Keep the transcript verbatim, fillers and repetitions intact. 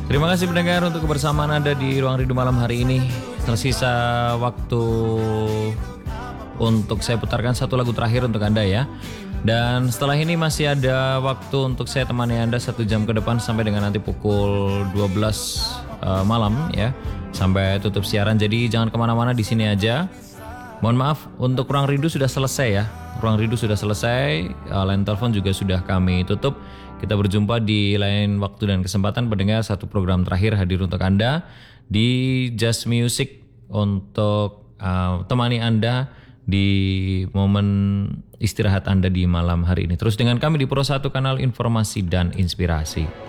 Terima kasih pendengar untuk kebersamaan Anda di Ruang Rindu malam hari ini. Tersisa waktu untuk saya putarkan satu lagu terakhir untuk Anda ya. Dan setelah ini masih ada waktu untuk saya temani Anda satu jam ke depan sampai dengan nanti pukul dua belas uh, malam ya. Sampai tutup siaran, jadi jangan kemana-mana, di sini aja. Mohon maaf, untuk Ruang Rindu sudah selesai ya. Ruang Rindu sudah selesai, uh, line telepon juga sudah kami tutup. Kita berjumpa di lain waktu dan kesempatan pendengar. Satu program terakhir hadir untuk Anda di Just Music untuk uh, temani Anda di momen istirahat Anda di malam hari ini. Terus dengan kami di Pro satu Kanal Informasi dan Inspirasi.